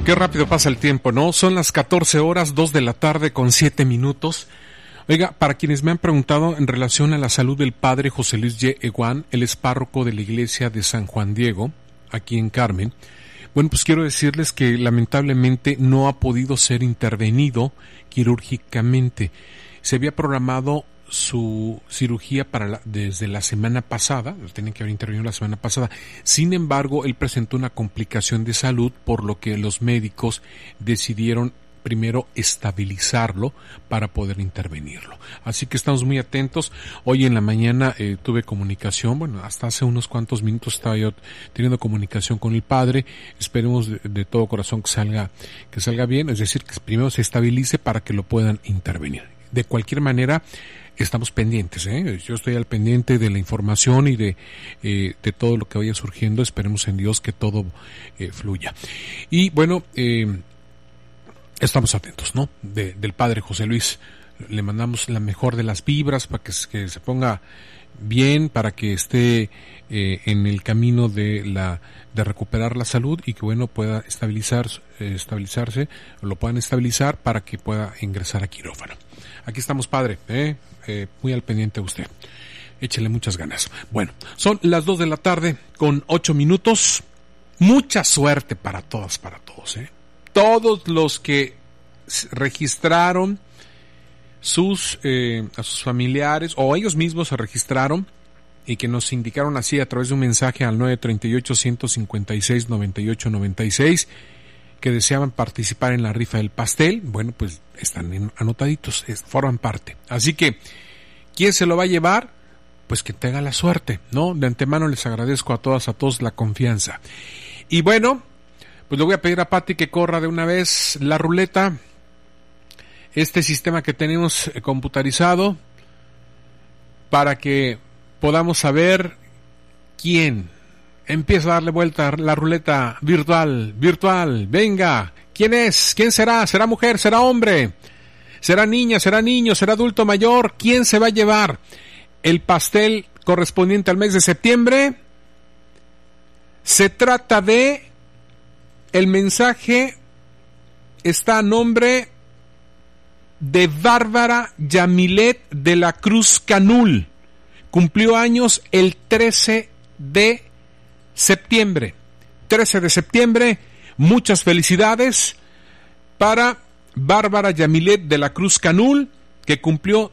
Qué rápido pasa el tiempo, ¿no? Son las 14 horas, 2 de la tarde con 7 minutos. Oiga, para quienes me han preguntado en relación a la salud del padre José Luis Y. Eguán, él es párroco de la iglesia de San Juan Diego, aquí en Carmen. Bueno, pues quiero decirles que lamentablemente no ha podido ser intervenido quirúrgicamente. Se había programado su cirugía desde la semana pasada, tienen que haber intervenido la semana pasada. Sin embargo, él presentó una complicación de salud, por lo que los médicos decidieron primero estabilizarlo para poder intervenirlo. Así que estamos muy atentos. Hoy en la mañana tuve comunicación, bueno, hasta hace unos cuantos minutos estaba yo teniendo comunicación con el padre. Esperemos de todo corazón que salga bien, es decir, que primero se estabilice para que lo puedan intervenir. De cualquier manera, estamos pendientes, Yo estoy al pendiente de la información y de todo lo que vaya surgiendo. Esperemos en Dios que todo fluya. Y bueno, estamos atentos, ¿no? Del padre José Luis. Le mandamos la mejor de las vibras para que se ponga bien, para que esté en el camino de recuperar la salud y que bueno pueda estabilizarse, lo puedan estabilizar para que pueda ingresar a quirófano. Aquí estamos, padre, muy al pendiente de usted. Échele muchas ganas. Bueno, son las 2 de la tarde con 8 minutos. Mucha suerte para todas, para todos, Todos los que registraron a sus familiares o ellos mismos se registraron y que nos indicaron así a través de un mensaje al 938-156-9896 que deseaban participar en la rifa del pastel, bueno, pues están anotaditos, forman parte. Así que, ¿quién se lo va a llevar? Pues que tenga la suerte, ¿no? De antemano les agradezco a todos la confianza. Y bueno, pues le voy a pedir a Pati que corra de una vez la ruleta, este sistema que tenemos computarizado, para que podamos saber quién empieza a darle vuelta a la ruleta virtual, venga, ¿quién es? ¿Quién será? ¿Será mujer? ¿Será hombre? ¿Será niña? ¿Será niño? ¿Será adulto mayor? ¿Quién se va a llevar el pastel correspondiente al mes de septiembre? Se trata de... El mensaje está a nombre de Bárbara Yamilet de la Cruz Canul. Cumplió años el 13 de septiembre. 13 de septiembre, muchas felicidades para Bárbara Yamilet de la Cruz Canul, que cumplió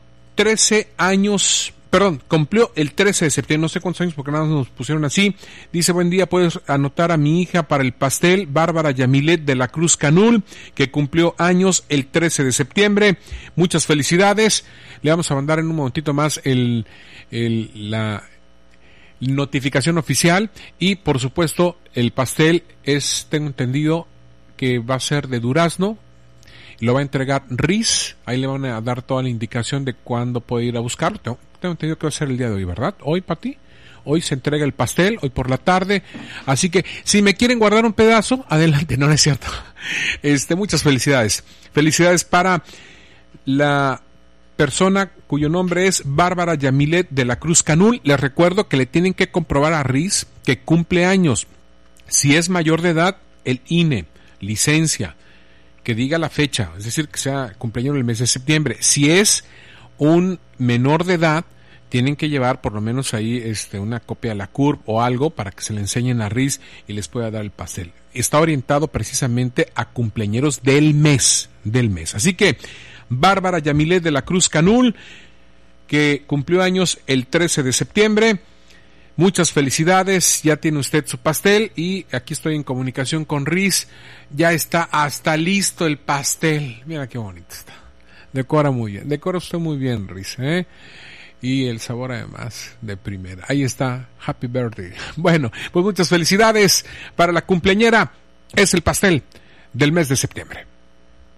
cumplió el 13 de septiembre, no sé cuántos años porque nada más nos pusieron así. Dice, buen día, puedes anotar a mi hija para el pastel, Bárbara Yamilet de la Cruz Canul, que cumplió años el 13 de septiembre. Muchas felicidades. Le vamos a mandar en un momentito más la notificación oficial y por supuesto el pastel tengo entendido que va a ser de durazno. Lo va a entregar Riz, ahí le van a dar toda la indicación de cuándo puede ir a buscarlo. Tengo entendido que va a ser el día de hoy, ¿verdad? Hoy, Pati, hoy se entrega el pastel, hoy por la tarde, así que si me quieren guardar un pedazo, adelante, no es cierto. Muchas felicidades. Felicidades para la persona cuyo nombre es Bárbara Yamilet de la Cruz Canul. Les recuerdo que le tienen que comprobar a Riz que cumple años. Si es mayor de edad, el INE, licencia, que diga la fecha, es decir, que sea cumpleaños en el mes de septiembre. Si es un menor de edad, tienen que llevar por lo menos ahí una copia de la CURP o algo para que se le enseñen a Riz y les pueda dar el pastel. Está orientado precisamente a cumpleañeros del mes. Así que Bárbara Yamilet de la Cruz Canul, que cumplió años el 13 de septiembre, muchas felicidades, ya tiene usted su pastel y aquí estoy en comunicación con Riz, ya está hasta listo el pastel, mira qué bonito está, decora usted muy bien, Riz, y el sabor además de primera, ahí está, happy birthday. Bueno, pues muchas felicidades para la cumpleañera, es el pastel del mes de septiembre.